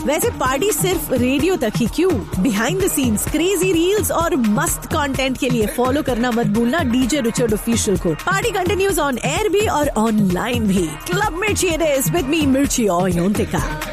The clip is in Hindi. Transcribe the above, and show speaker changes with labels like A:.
A: वैसे पार्टी सिर्फ रेडियो तक ही क्यों, behind the scenes crazy reels और मस्त कंटेंट के लिए फॉलो करना मत भूलना डीजे रिचर्ड ऑफिशियल को। पार्टी कंटिन्यूज ऑन एयर भी और ऑनलाइन भी। क्लब मिर्ची विद मी मिर्ची और योंतिका।